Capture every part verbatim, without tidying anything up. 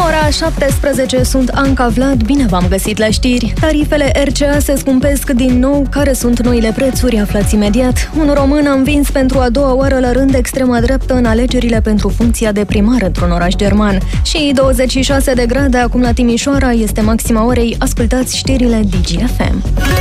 Ora șaptesprezece, sunt Anca Vlad, bine v-am găsit la știri. Tarifele R C A se scumpesc din nou. Care sunt noile prețuri? Aflați imediat. Un român a învins pentru a doua oară la rând extrema dreaptă în alegerile pentru funcția de primar într-un oraș german. Și douăzeci și șase de grade acum la Timișoara, este maxima orei. Ascultați știrile Digi F M.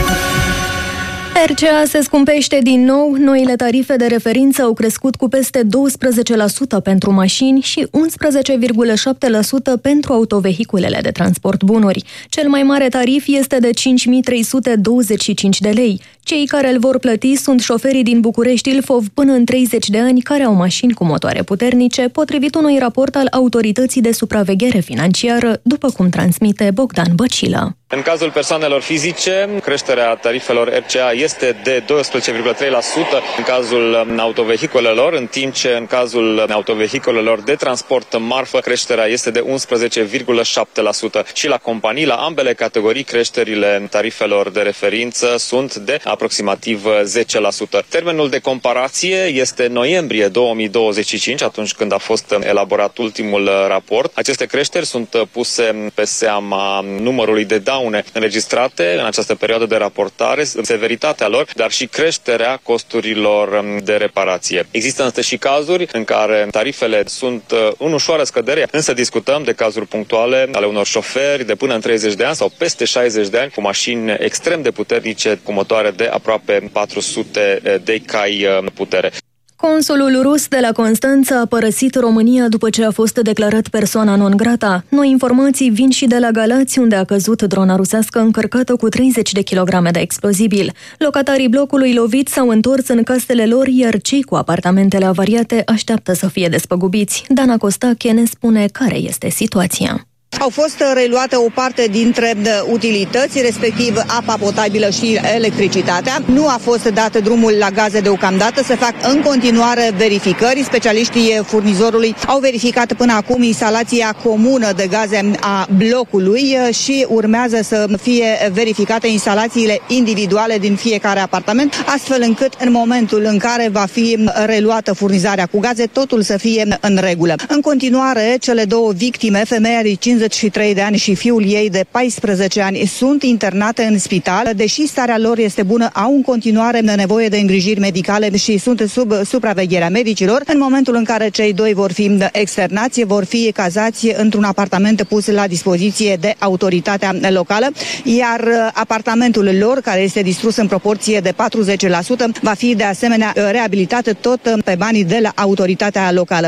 R C A se scumpește din nou. Noile tarife de referință au crescut cu peste douăsprezece la sută pentru mașini și unsprezece virgulă șapte la sută pentru autovehiculele de transport bunuri. Cel mai mare tarif este de cinci mii trei sute douăzeci și cinci de lei. Cei care îl vor plăti sunt șoferii din București Ilfov până în treizeci de ani care au mașini cu motoare puternice, potrivit unui raport al Autorității de Supraveghere Financiară, după cum transmite Bogdan Băcilă. În cazul persoanelor fizice, creșterea tarifelor R C A este de doisprezece virgulă trei la sută în cazul autovehiculelor, în timp ce în cazul autovehiculelor de transport marfă creșterea este de unsprezece virgulă șapte la sută. Și la companii, la ambele categorii, creșterile tarifelor de referință sunt de aproximativ zece la sută. Termenul de comparație este noiembrie două mii douăzeci și cinci, atunci când a fost elaborat ultimul raport. Aceste creșteri sunt puse pe seama numărului de daune înregistrate în această perioadă de raportare, severitatea lor, dar și creșterea costurilor de reparație. Există însă și cazuri în care tarifele sunt în ușoară scădere, însă discutăm de cazuri punctuale ale unor șoferi de până în treizeci de ani sau peste șaizeci de ani cu mașini extrem de puternice, cu motoare de aproape patru sute de cai putere. Consulul rus de la Constanța a părăsit România după ce a fost declarat persoana non grata. Noi informații vin și de la Galați, unde a căzut drona rusească încărcată cu treizeci de kilograme de explozibil. Locatarii blocului lovit s-au întors în casele lor, iar cei cu apartamentele avariate așteaptă să fie despăgubiți. Dana Costache ne spune care este situația. Au fost reluate o parte dintre utilități, respectiv apa potabilă și electricitatea. Nu a fost dat drumul la gaze deocamdată, se fac în continuare verificări. Specialiștii furnizorului au verificat până acum instalația comună de gaze a blocului și urmează să fie verificate instalațiile individuale din fiecare apartament, astfel încât în momentul în care va fi reluată furnizarea cu gaze, totul să fie în regulă. În continuare, cele două victime, femeia de cincizeci și trei de ani și fiul ei de paisprezece ani, sunt internate în spital. Deși starea lor este bună, au în continuare nevoie de îngrijiri medicale și sunt sub supravegherea medicilor. În momentul în care cei doi vor fi externați, vor fi cazați într-un apartament pus la dispoziție de autoritatea locală, iar apartamentul lor, care este distrus în proporție de patruzeci la sută, va fi de asemenea reabilitat tot pe banii de la autoritatea locală.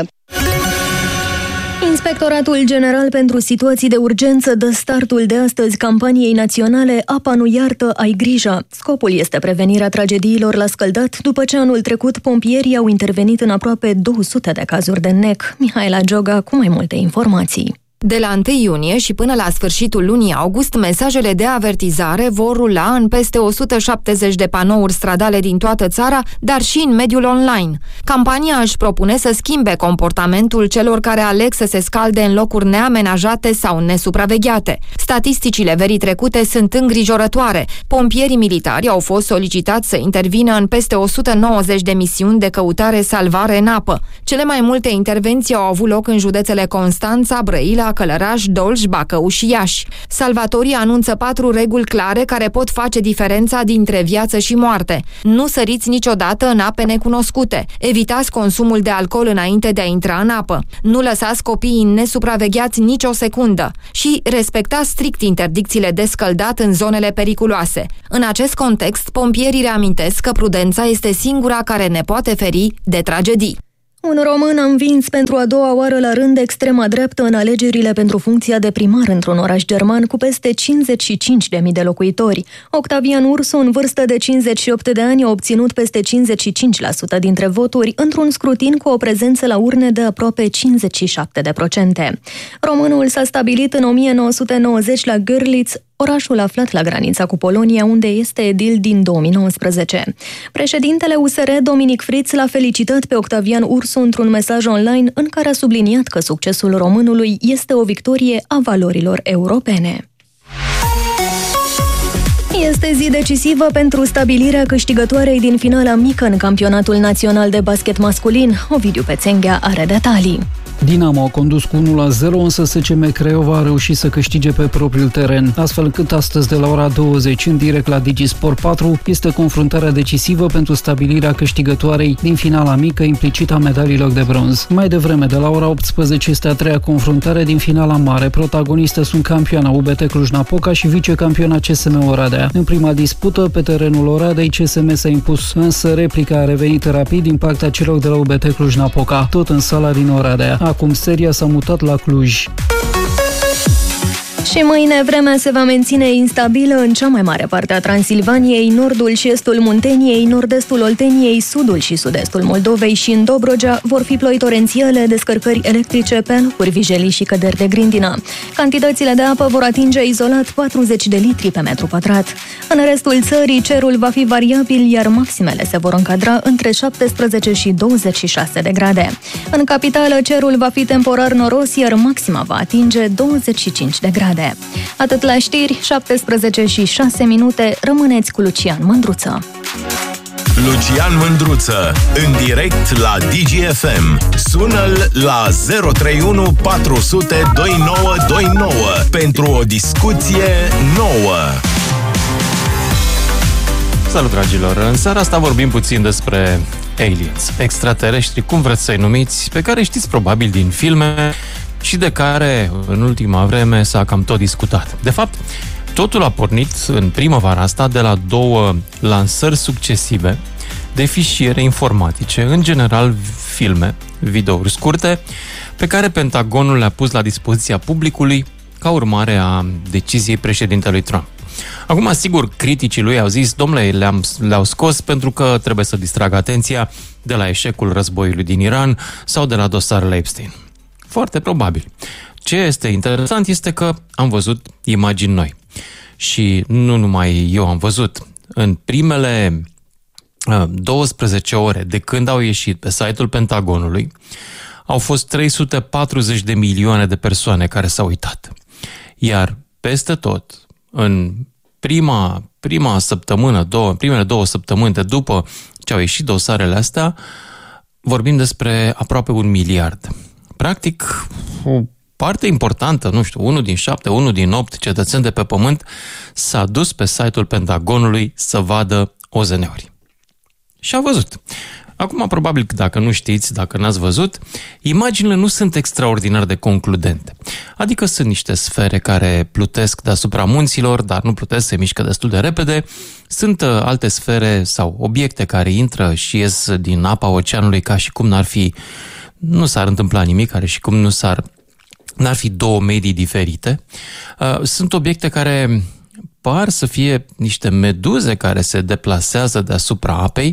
Inspectoratul General pentru Situații de Urgență dă startul de astăzi campaniei naționale Apa nu iartă, ai grijă. Scopul este prevenirea tragediilor la scăldat, după ce anul trecut pompierii au intervenit în aproape două sute de cazuri de nec. Mihaela Gioga cu mai multe informații. De la întâi iunie și până la sfârșitul lunii august, mesajele de avertizare vor rula în peste o sută șaptezeci de panouri stradale din toată țara, dar și în mediul online. Campania își propune să schimbe comportamentul celor care aleg să se scalde în locuri neamenajate sau nesupravegheate. Statisticile verii trecute sunt îngrijorătoare. Pompierii militari au fost solicitați să intervină în peste o sută nouăzeci de misiuni de căutare-salvare în apă. Cele mai multe intervenții au avut loc în județele Constanța, Brăila, Călăraș, Dolj, Bacău și Iași. Salvatorii anunță patru reguli clare care pot face diferența dintre viață și moarte. Nu săriți niciodată în ape necunoscute. Evitați consumul de alcool înainte de a intra în apă. Nu lăsați copiii nesupravegheați nicio secundă. Și respectați strict interdicțiile de scăldat în zonele periculoase. În acest context, pompierii reamintesc că prudența este singura care ne poate feri de tragedii. Un român a învins pentru a doua oară la rând extrema dreaptă în alegerile pentru funcția de primar într-un oraș german cu peste cincizeci și cinci de mii de locuitori. Octavian Ursu, în vârstă de cincizeci și opt de ani, a obținut peste cincizeci și cinci la sută dintre voturi într-un scrutin cu o prezență la urne de aproape cincizeci și șapte la sută. Românul s-a stabilit în o mie nouă sute nouăzeci la Görlitz, orașul aflat la granița cu Polonia, unde este edil din două mii nouăsprezece. Președintele U S R, Dominic Fritz, l-a felicitat pe Octavian Ursu într-un mesaj online în care a subliniat că succesul românului este o victorie a valorilor europene. Este zi decisivă pentru stabilirea câștigătoarei din finala mică în campionatul național de basket masculin. Ovidiu Pețenghea are detalii. Dinamo a condus cu unu la zero, însă S C M Craiova a reușit să câștige pe propriul teren, astfel încât astăzi de la ora douăzeci în direct la DigiSport patru este confruntarea decisivă pentru stabilirea câștigătoarei din finala mică implicit a medaliilor de bronz. Mai devreme, de la ora optsprezece, este a treia confruntare din finala mare. Protagoniste sunt campioana U B T Cluj-Napoca și vicecampiona C S M Oradea. În prima dispută, pe terenul Oradei, C S M s-a impus, însă replica a revenit rapid din partea celor de la U B T Cluj-Napoca, tot în sala din Oradea. Acum seria s-a mutat la Cluj. Și mâine vremea se va menține instabilă în cea mai mare parte a Transilvaniei, nordul și estul Munteniei, nord-estul Olteniei, sudul și sud-estul Moldovei și în Dobrogea vor fi ploi torențiale, descărcări electrice pe locuri vijelii și căderi de grindină. Cantitățile de apă vor atinge izolat patruzeci de litri pe metru pătrat. În restul țării, cerul va fi variabil, iar maximele se vor încadra între șaptesprezece și douăzeci și șase de grade. În capitală, cerul va fi temporar noros, iar maxima va atinge douăzeci și cinci de grade. Atât la știri, șaptesprezece și șase minute, rămâneți cu Lucian Mândruță. Lucian Mândruță, în direct la Digi F M. Sună-l la zero trei unu patru zero zero doi nouă doi nouă pentru o discuție nouă. Salut, dragilor! În seara asta vorbim puțin despre aliens, extraterestri, cum vreți să-i numiți, pe care știți probabil din filme și de care în ultima vreme s-a cam tot discutat. De fapt, totul a pornit în primăvara asta de la două lansări succesive de fișiere informatice, în general filme, videouri scurte, pe care Pentagonul le-a pus la dispoziția publicului ca urmare a deciziei președintelui Trump. Acum, sigur, criticii lui au zis, domnule, le-am, le-au scos pentru că trebuie să distragă atenția de la eșecul războiului din Iran sau de la dosarele Epstein. Foarte probabil. Ce este interesant este că am văzut imagini noi. Și nu numai eu am văzut. În primele douăsprezece ore de când au ieșit pe site-ul Pentagonului, au fost trei sute patruzeci de milioane de persoane care s-au uitat. Iar peste tot, în prima, prima săptămână, două, primele două săptămâni de după ce au ieșit dosarele astea, vorbim despre aproape un miliard. Practic, o parte importantă, nu știu, unul din șapte, unul din opt cetățeni de pe pământ s-a dus pe site-ul Pentagonului să vadă O Z N-uri. Și a văzut. Acum, probabil că dacă nu știți, dacă n-ați văzut, imaginile nu sunt extraordinar de concludente. Adică sunt niște sfere care plutesc deasupra munților, dar nu plutesc, se mișcă destul de repede. Sunt alte sfere sau obiecte care intră și ies din apa oceanului ca și cum n-ar fi, nu s-ar întâmpla nimic, care și cum nu s-ar, n-ar fi două medii diferite. Sunt obiecte care par să fie niște meduze care se deplasează deasupra apei,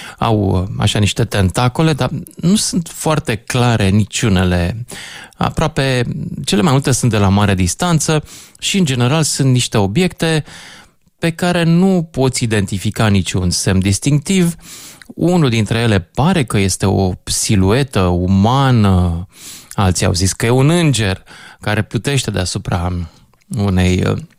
au așa niște tentacole, dar nu sunt foarte clare niciunele. Aproape cele mai multe sunt de la mare distanță și în general sunt niște obiecte pe care nu poți identifica niciun semn distinctiv. Unul dintre ele pare că este o siluetă umană, alții au zis că e un înger care plutește deasupra unei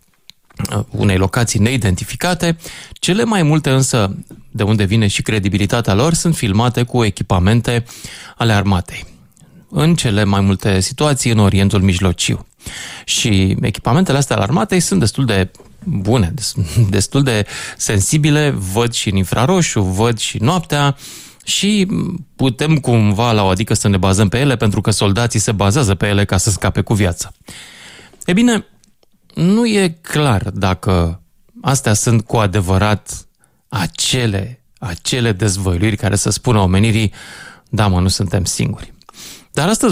unei locații neidentificate. Cele mai multe însă, de unde vine și credibilitatea lor, sunt filmate cu echipamente ale armatei. În cele mai multe situații în Orientul Mijlociu. Și echipamentele astea ale armatei sunt destul de bune, destul de sensibile, văd și în infraroșu, văd și noaptea și putem cumva la o adică să ne bazăm pe ele, pentru că soldații se bazează pe ele ca să scape cu viața. E bine, nu e clar dacă astea sunt cu adevărat acele, acele dezvăluiri care să spună omenirii, da mă, nu suntem singuri. Dar astăzi